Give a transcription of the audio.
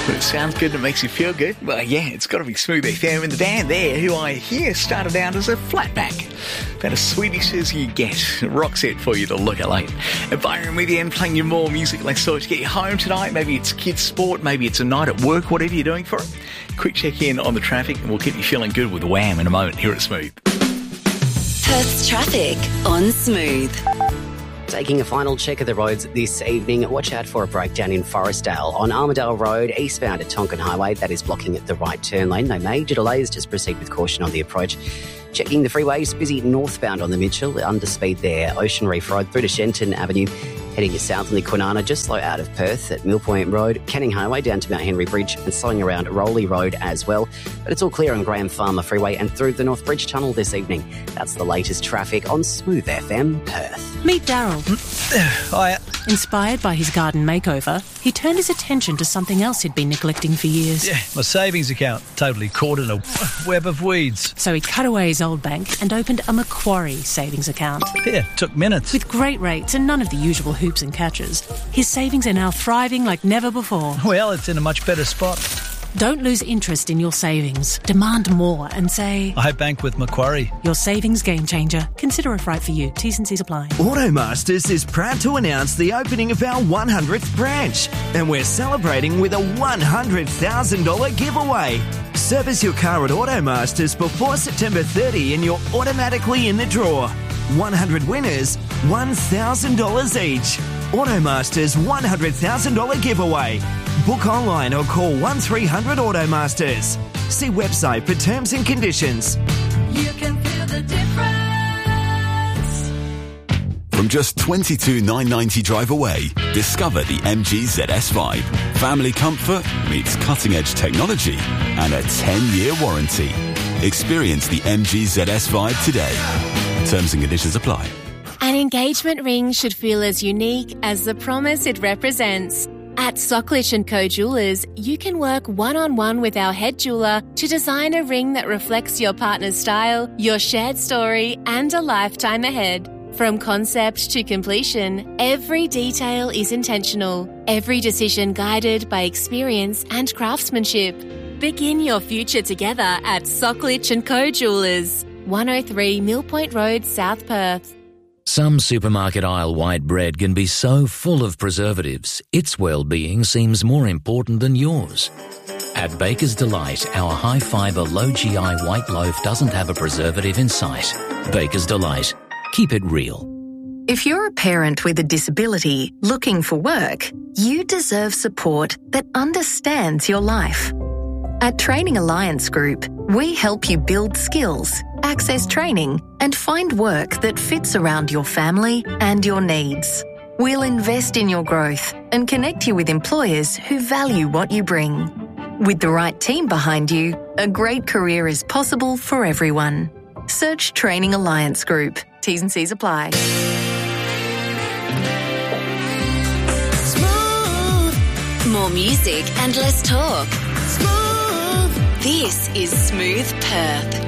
It sounds good, it makes you feel good. Well, yeah, it's got to be Smooth FM. And the band there, who I hear started out as a flatback. About as Swedish as you get. Rock set for you to look at late. And Byron with you and playing you more music like so to get you home tonight. Maybe it's kids' sport, maybe it's a night at work, whatever you're doing for it. Quick check in on the traffic and we'll keep you feeling good with Wham in a moment here at Smooth. Perth's traffic on Smooth. Taking a final check of the roads this evening, watch out for a breakdown in Forestdale on Armadale Road, eastbound at Tonkin Highway. That is blocking the right turn lane. No major delays, just proceed with caution on the approach. Checking the freeways, busy northbound on the Mitchell, underspeed there, Ocean Reef Road through to Shenton Avenue. Heading south on the Kwinana, just slow out of Perth at Millpoint Road, Canning Highway down to Mount Henry Bridge and slowing around Rowley Road as well. But it's all clear on Graham Farmer Freeway and through the North Bridge Tunnel this evening. That's the latest traffic on Smooth FM Perth. Meet Daryl. Hiya. Inspired by his garden makeover, he turned his attention to something else he'd been neglecting for years. Yeah, my savings account, totally caught in a web of weeds. So he cut away his old bank and opened a Macquarie savings account. Yeah, took minutes. With great rates and none of the usual hoops and catches, his savings are now thriving like never before. Well, it's in a much better spot. Don't lose interest in your savings. Demand more and say, I bank with Macquarie. Your savings game changer. Consider if right for you. T's and C's apply. Automasters is proud to announce the opening of our 100th branch, and we're celebrating with a $100,000 giveaway. Service your car at Automasters before September 30 and you're automatically in the draw. 100 winners, $1,000 each. Automasters $100,000 giveaway. Book online or call 1300 Automasters. See website for terms and conditions. You can feel the difference. From just $22,990 drive away, discover the MG ZS Vibe. Family comfort meets cutting-edge technology and a 10-year warranty. Experience the MG ZS Vibe today. Terms and conditions apply. An engagement ring should feel as unique as the promise it represents. At Socklich & Co Jewelers, you can work one-on-one with our head jeweller to design a ring that reflects your partner's style, your shared story, and a lifetime ahead. From concept to completion, every detail is intentional, every decision guided by experience and craftsmanship. Begin your future together at Socklich & Co Jewelers, 103 Millpoint Road, South Perth. Some supermarket aisle white bread can be so full of preservatives, its well-being seems more important than yours. At Baker's Delight, our high-fibre, low-GI white loaf doesn't have a preservative in sight. Baker's Delight. Keep it real. If you're a parent with a disability looking for work, you deserve support that understands your life. At Training Alliance Group, we help you build skills, access training, and find work that fits around your family and your needs. We'll invest in your growth and connect you with employers who value what you bring. With the right team behind you, a great career is possible for everyone. Search Training Alliance Group. T's and C's apply. Smooth. More music and less talk. Smooth. This is Smooth Perth.